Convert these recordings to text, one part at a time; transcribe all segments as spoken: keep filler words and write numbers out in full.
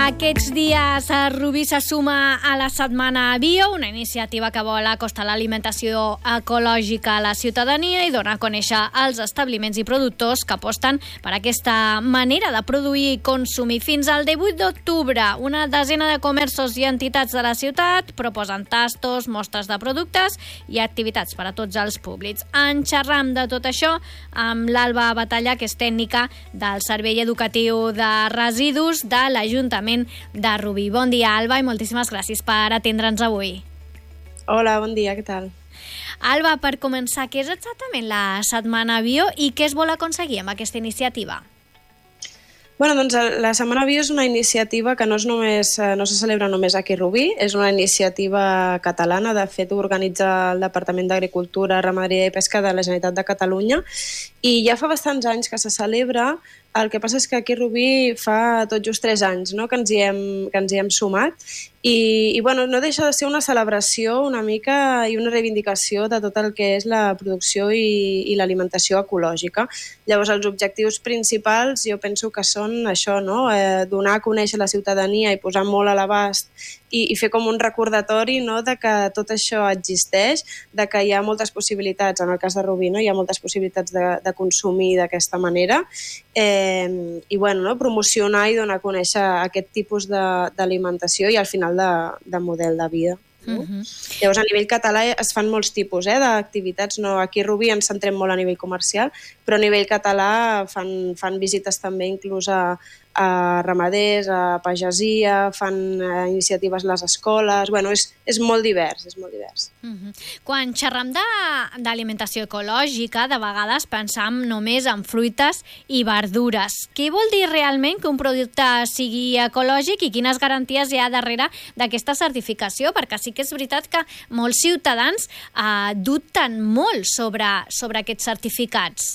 Aquests dies Rubí se suma a la Setmana Bio, una iniciativa que vol acostar l'alimentació ecològica a la ciutadania i donar a conèixer els establiments i productors que aposten per aquesta manera de produir i consumir. Fins al divuit d'octubre, una desena de comerços i entitats de la ciutat proposen tastos, mostres de productes i activitats per a tots els públics. En xerram de tot això amb l'Alba Batalla, que és tècnica del Servei Educatiu de Residus de l'Ajuntament de Rubí. Bon dia, Alba, i moltíssimes gràcies per atendre'ns avui. Hola, bon dia, què tal? Alba, per començar, què és exactament la Setmana Bio i què es vol aconseguir amb aquesta iniciativa? Bueno, doncs la Setmana Bio és una iniciativa que no, és només, no se celebra només aquí a Rubí, és una iniciativa catalana. De fet, ho organitza el Departament d'Agricultura, Ramaderia i Pesca de la Generalitat de Catalunya i ja fa bastants anys que se celebra. El que passa és que aquí a Rubí fa tot just tres anys, no?, que ens hi hem, que ens hi hem sumat i, i bueno, no deixa de ser una celebració una mica i una reivindicació de tot el que és la producció i, i l'alimentació ecològica. Llavors, els objectius principals jo penso que són això, no?, eh, donar a conèixer la ciutadania i posar molt a l'abast i, i fer com un recordatori, no?, de que tot això existeix, de que hi ha moltes possibilitats, en el cas de Rubí, no?, hi ha moltes possibilitats de, de consumir d'aquesta manera. Eh, i bueno, no? promocionar i donar a conèixer aquest tipus d'alimentació i al final de, de model de vida. No? Uh-huh. Llavors, a nivell català es fan molts tipus eh, d'activitats. No, aquí a Rubí ens centrem molt a nivell comercial, però a nivell català fan, fan visites també inclús a, a ramaders, a pagesia, fan eh, iniciatives a les escoles. Bueno, és, és molt divers, és molt divers. Uh-huh. Quan xerram d'alimentació ecològica, de vegades pensam només en fruites i verdures. Què vol dir realment que un producte sigui ecològic i quines garanties hi ha darrere d'aquesta certificació? Perquè sí que és veritat que molts ciutadans eh, dubten molt sobre, sobre aquests certificats.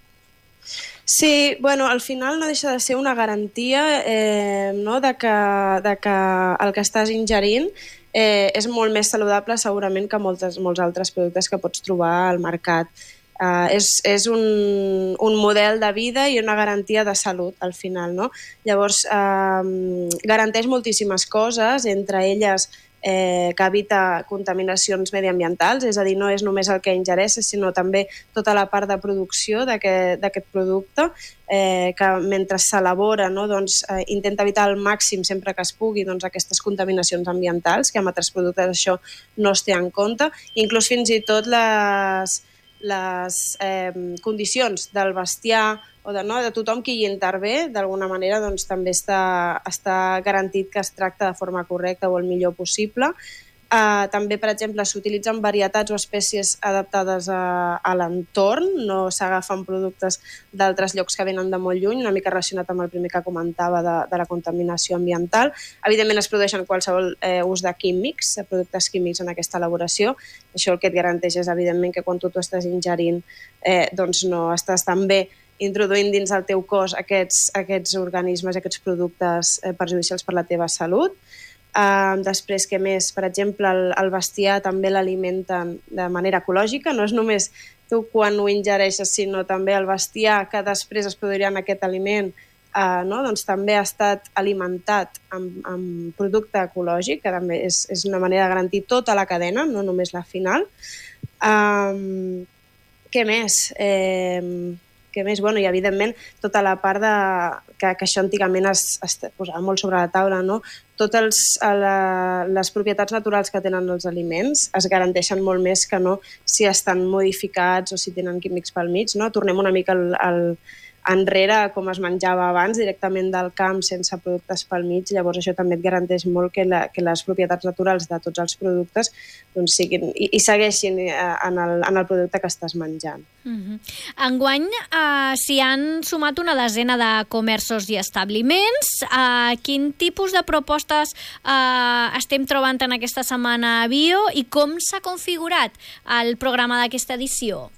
Sí, bueno, al final no deixa de ser una garantia eh, no, de, que, de que el que estàs ingerint eh, és molt més saludable segurament que moltes, molts altres productes que pots trobar al mercat. Uh, és és un, un model de vida i una garantia de salut al final, no? Llavors, uh, garanteix moltíssimes coses, entre elles eh, que evita contaminacions mediambientals, és a dir, no és només el que ingereix, sinó també tota la part de producció d'aquest producte, eh, que mentre s'elabora, no, doncs, eh, intenta evitar al màxim sempre que es pugui doncs, aquestes contaminacions ambientals, que amb altres productes això no es té en compte, inclús fins i tot les les eh, condicions del bestiar o de, no, de tothom qui hi intervé, d'alguna manera doncs, també està, està garantit que es tracta de forma correcta o el millor possible. Uh, també, per exemple, s'utilitzen varietats o espècies adaptades a, a l'entorn, no s'agafen productes d'altres llocs que venen de molt lluny, una mica relacionat amb el primer que comentava de, de la contaminació ambiental. Evidentment es produeixen qualsevol eh, ús de químics, de productes químics en aquesta elaboració. Això el que et garanteix és, evidentment, que quan tu t'ho estàs ingerint eh, doncs no estàs tan bé introduint dins el teu cos aquests, aquests organismes, aquests productes eh, perjudicials per la teva salut. Uh, després, què més? Per exemple, el, el bestiar també l'alimenten de manera ecològica, no és només tu quan ho ingereixes, sinó també el bestiar que després es produirà en aquest aliment, uh, no? doncs també ha estat alimentat amb, amb producte ecològic, que també és, és una manera de garantir tota la cadena, no només la final. Um, què més? Eh, Què més? Bueno, i evidentment tota la part de, que, que això antigament es, es posava molt sobre la taula, no? Totes la, les propietats naturals que tenen els aliments es garanteixen molt més que no si estan modificats o si tenen químics pel mig, no? Tornem una mica al, al enrere com es menjava abans, directament del camp sense productes pel mig. Llavors això també et garanteix molt que, la, que les propietats naturals de tots els productes doncs, siguin, i, i segueixin en el, en el producte que estàs menjant. Uh-huh. Enguany uh, s'hi han sumat una desena de comerços i establiments. Uh, quin tipus de propostes uh, estem trobant en aquesta Setmana Bio i com s'ha configurat el programa d'aquesta edició?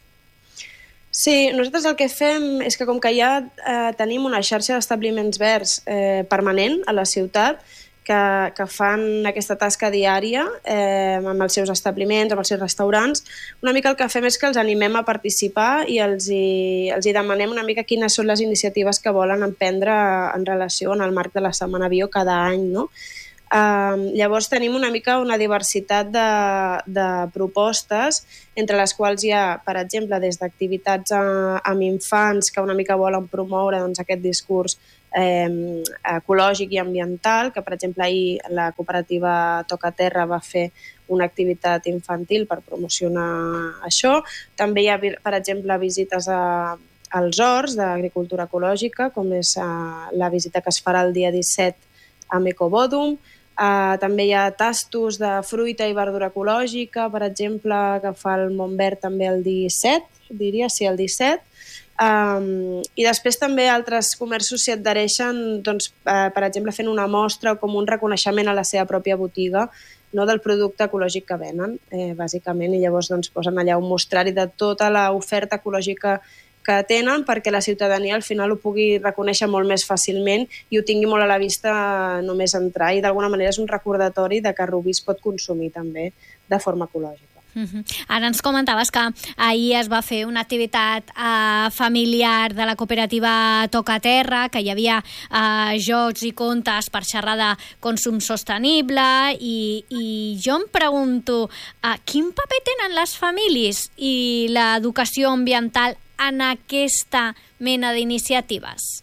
Sí, nosaltres el que fem és que com que ja eh, tenim una xarxa d'establiments verds eh, permanent a la ciutat, que, que fan aquesta tasca diària eh, amb els seus establiments, amb els seus restaurants. Una mica el que fem és que els animem a participar i els hi, els hi demanem una mica quines són les iniciatives que volen emprendre en relació en el marc de la Setmana Bio cada any, no? Uh, llavors tenim una mica una diversitat de, de propostes, entre les quals hi ha, per exemple, des d'activitats amb infants que una mica volen promoure doncs, aquest discurs eh, ecològic i ambiental, que per exemple ahir la cooperativa Tocaterra va fer una activitat infantil per promocionar això. També hi ha, per exemple, visites a, als horts d'agricultura ecològica, com és uh, la visita que es farà el dia disset amb Ecobòdum. Uh, també hi ha tastos de fruita i verdura ecològica, per exemple, que fa el Montverd també el disset, diria, sí, el disset. Um, I després també altres comerços s'hi adhereixen, doncs, uh, per exemple, fent una mostra o com un reconeixement a la seva pròpia botiga, no, del producte ecològic que venen, eh, bàsicament, i llavors doncs, posen allà un mostrari de tota l'oferta ecològica que tenen perquè la ciutadania al final ho pugui reconèixer molt més fàcilment i ho tingui molt a la vista només entrar, i d'alguna manera és un recordatori de que Rubí es pot consumir també de forma ecològica. Uh-huh. Ara ens comentaves que ahir es va fer una activitat uh, familiar de la cooperativa Tocaterra, que hi havia uh, jocs i contes per xerrar de consum sostenible, i, i jo em pregunto uh, quin paper tenen les famílies i l'educació ambiental en aquesta mena d'iniciatives?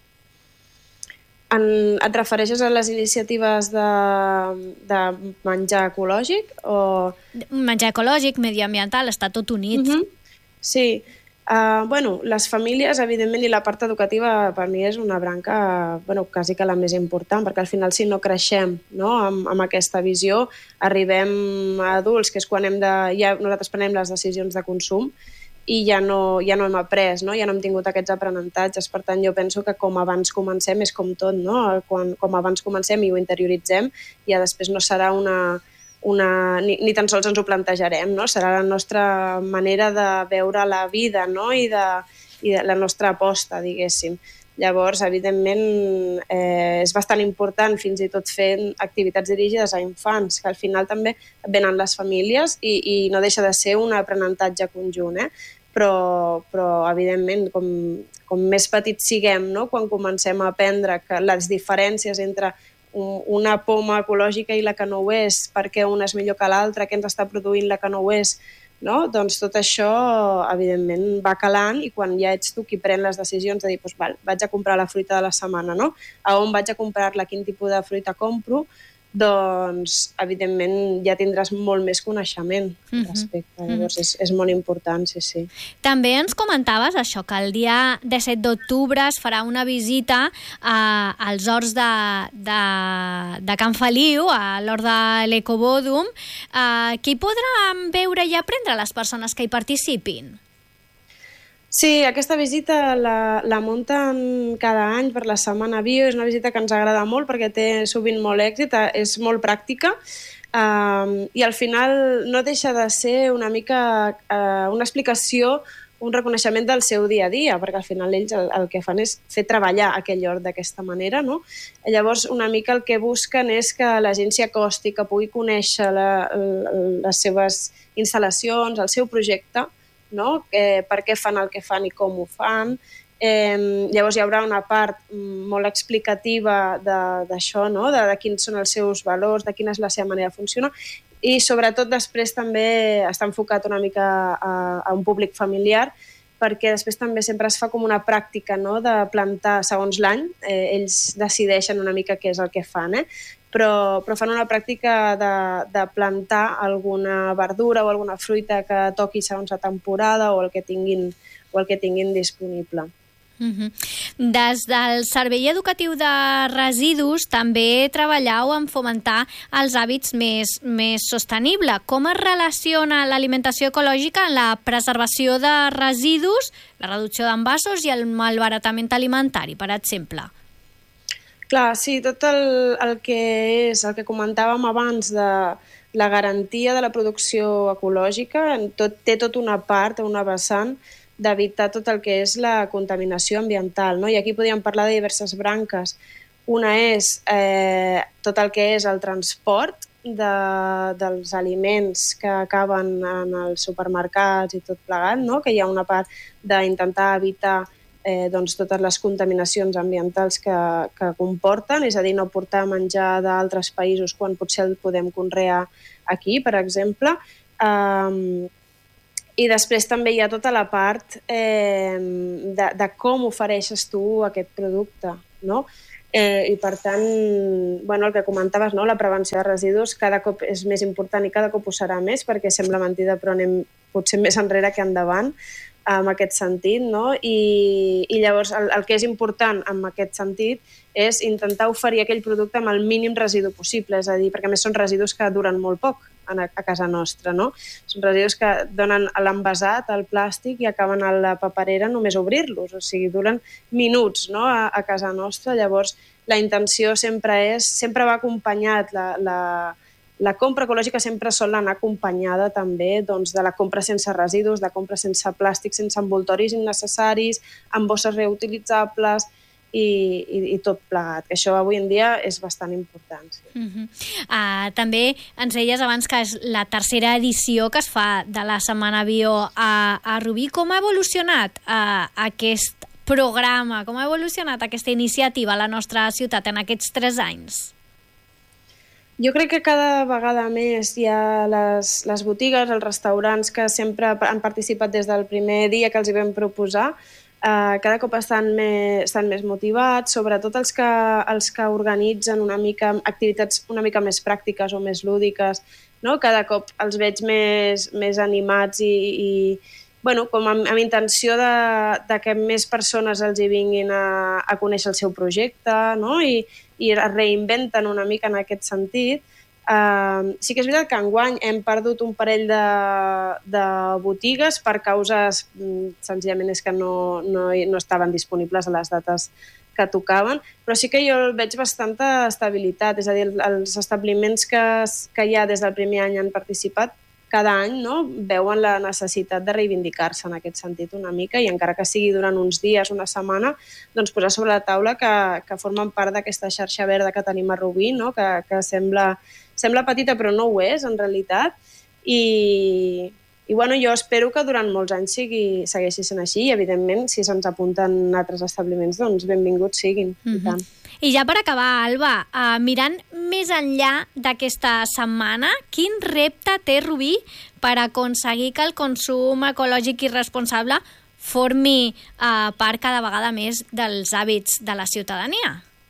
En, et refereixes a les iniciatives de, de menjar ecològic? O... Menjar ecològic, medioambiental, està tot unit. Uh-huh. Sí. Uh, bueno, les famílies, evidentment, i la part educativa per mi és una branca, bueno, quasi que la més important, perquè al final si no creixem, no, amb, amb aquesta visió, arribem a adults, que és quan hem de, ja nosaltres prenem les decisions de consum, i ja no, ja no hem après, no? Ja no hem tingut aquests aprenentatges. Per tant, jo penso que com abans comencem és com tot, no? Quan, com abans comencem i ho interioritzem, ja després no serà una... una ni, ni tan sols ens ho plantejarem, no? Serà la nostra manera de veure la vida, no? I, de, i de la nostra aposta, diguéssim. Llavors, evidentment, eh, és bastant important fins i tot fent activitats dirigides a infants, que al final també venen les famílies i, i no deixa de ser un aprenentatge conjunt, eh? Però, però evidentment, com, com més petits siguem, no? Quan comencem a aprendre que les diferències entre un, una poma ecològica i la que no ho és, perquè una és millor que l'altra, què ens està produint la que no ho és, no? Doncs tot això, evidentment, va calant, i quan ja ets tu qui pren les decisions de dir, doncs, val, vaig a comprar la fruita de la setmana, no? A on vaig a comprar-la, quin tipus de fruita compro, doncs, evidentment, ja tindràs molt més coneixement al respecte. Mm-hmm. Llavors, és, és molt important, sí, sí. També ens comentaves això, que el dia disset d'octubre es farà una visita a, als horts de, de, de Can Feliu, a l'hort de l'Ecobòdum. Eh, què hi podran veure i aprendre les persones que hi participin? Sí, aquesta visita la, la munten cada any per la Setmana Bio. És una visita que ens agrada molt perquè té sovint molt èxit, és molt pràctica, um, i al final no deixa de ser una mica uh, una explicació, un reconeixement del seu dia a dia, perquè al final ells el, el que fan és fer treballar aquell hort d'aquesta manera, no? Llavors, una mica el que busquen és que la gent s'hi acosti, que pugui conèixer la, la, les seves instal·lacions, el seu projecte, no? Eh, per què fan el que fan i com ho fan. Eh, llavors hi haurà una part molt explicativa d'això, no? de, de quins són els seus valors, de quina és la seva manera de funcionar, i sobretot després també està enfocat una mica a, a un públic familiar, perquè després també sempre es fa com una pràctica, no? De plantar segons l'any, eh, ells decideixen una mica què és el que fan, eh? Però, però fan una pràctica de, de plantar alguna verdura o alguna fruita que toqui segons la temporada o el que tinguin, o el que tinguin disponible. Uh-huh. Des del Servei Educatiu de Residus també treballeu en fomentar els hàbits més, més sostenibles. Com es relaciona l'alimentació ecològica amb la preservació de residus, la reducció d'envasos i el malbaratament alimentari, per exemple? Clar, sí, tot el, el que és, el que comentàvem abans de la garantia de la producció ecològica, tot, té tota una part, una vessant d'evitar tot el que és la contaminació ambiental, no? I aquí podríem parlar de diverses branques. Una és eh, tot el que és el transport de, dels aliments que acaben en els supermercats i tot plegat, no? Que hi ha una part d'intentar evitar eh, doncs, totes les contaminacions ambientals que, que comporten, és a dir, no portar menjar d'altres països quan potser el podem conrear aquí, per exemple. Um, I després també hi ha tota la part eh, de, de com ofereixes tu aquest producte, no? Eh, I per tant, bueno, el que comentaves, no? La prevenció de residus cada cop és més important i cada cop ho serà més, perquè sembla mentida però anem potser més enrere que endavant en aquest sentit, no? I, i llavors el, el que és important en aquest sentit és intentar oferir aquell producte amb el mínim residu possible, és a dir, perquè a més són residus que duren molt poc a, a casa nostra, no? Són residus que donen a l'envasat, al plàstic, i acaben a la paperera només obrir-los, o sigui, duren minuts, no? a, a casa nostra. Llavors, la intenció sempre és, sempre va acompanyat, la, la, la compra ecològica sempre sol anar acompanyada també doncs, de la compra sense residus, de compra sense plàstic, sense envoltoris innecessaris, amb bosses reutilitzables, I, i, i tot plegat. Això avui en dia és bastant important. Sí. Uh-huh. uh, també ens deies abans que és la tercera edició que es fa de la Setmana Bio a, a Rubí. Com ha evolucionat uh, aquest programa, com ha evolucionat aquesta iniciativa a la nostra ciutat en aquests tres anys? Jo crec que cada vegada més hi ha les, les botigues, els restaurants que sempre han participat des del primer dia que els hi vam proposar. Uh, cada cop estan més, estan més motivats, sobretot els que, els que organitzen una mica activitats una mica més pràctiques o més lúdiques, no? Cada cop els veig més, més animats i, i bueno, com amb, amb intenció de, de que més persones els hi vinguin a, a conèixer el seu projecte, no? I, i es reinventen una mica en aquest sentit. Uh, sí que és veritat que enguany hem perdut un parell de, de botigues per causes, senzillament és que no, no, no estaven disponibles a les dates que tocaven, però sí que jo veig bastanta estabilitat, és a dir, els establiments que, que hi ha des del primer any han participat, cada any no, veuen la necessitat de reivindicar-se en aquest sentit una mica i encara que sigui durant uns dies, una setmana, doncs posar sobre la taula que, que formen part d'aquesta xarxa verda que tenim a Rubí, no? que, que sembla, sembla petita però no ho és en realitat i, i bueno, jo espero que durant molts anys sigui, segueixi sent així i evidentment si se'ns apunten altres establiments doncs benvinguts siguin. Mm-hmm. I tant. I ja per acabar, Alba, uh, mirant més enllà d'aquesta setmana, quin repte té Rubí per aconseguir que el consum ecològic i responsable formi uh, part cada vegada més dels hàbits de la ciutadania?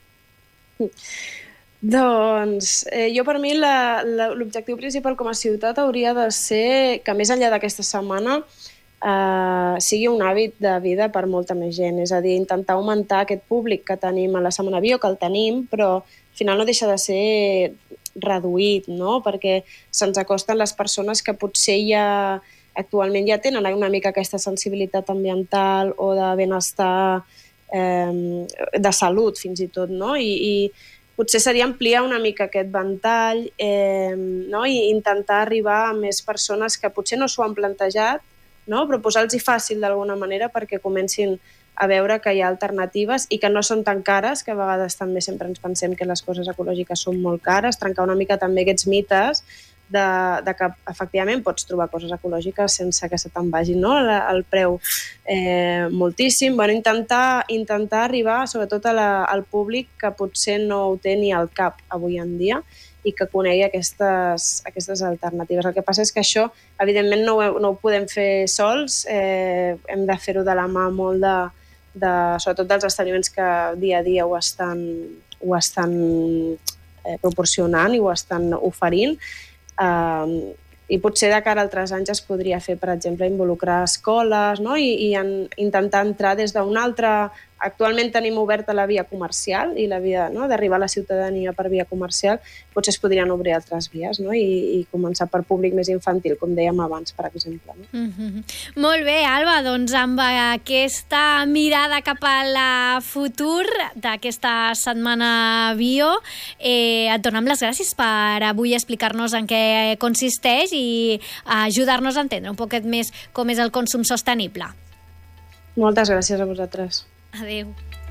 Doncs eh, jo per mi la, la, l'objectiu principal com a ciutat hauria de ser que més enllà d'aquesta setmana Uh, sigui un hàbit de vida per molta més gent, és a dir, intentar augmentar aquest públic que tenim a la Setmana Bio, que el tenim, però al final no deixa de ser reduït, no? Perquè se'ns acosten les persones que potser ja actualment ja tenen una mica aquesta sensibilitat ambiental o de benestar, eh, de salut fins i tot, no? I, i potser seria ampliar una mica aquest ventall eh, no? I intentar arribar a més persones que potser no s'ho han plantejat, no? Però posar-los fàcil d'alguna manera perquè comencin a veure que hi ha alternatives i que no són tan cares, que a vegades també sempre ens pensem que les coses ecològiques són molt cares, trencar una mica també aquests mites de, de que efectivament pots trobar coses ecològiques sense que se te'n vagi, no? el, el preu eh, moltíssim. Bueno, intentar, intentar arribar sobretot a la, al públic que potser no ho té ni al cap avui en dia i que conegui aquestes, aquestes alternatives. El que passa és que això, evidentment, no ho, no ho podem fer sols, eh, hem de fer-ho de la mà molt de, de, sobretot dels establiments que dia a dia ho estan, ho estan eh, proporcionant i ho estan oferint. Eh, I potser de cara a altres anys es podria fer, per exemple, involucrar escoles, no? I, i en, intentar entrar des d'un altre... Actualment tenim oberta la via comercial i la via, no? D'arribar a la ciutadania per via comercial, potser es podrien obrir altres vies, no? I, i començar per públic més infantil, com dèiem abans, per exemple. No? Mm-hmm. Molt bé, Alba, doncs amb aquesta mirada cap al futur d'aquesta Setmana Bio, eh, et donem les gràcies per avui explicar-nos en què consisteix i ajudar-nos a entendre un poquet més com és el consum sostenible. Moltes gràcies a vosaltres. Adéu.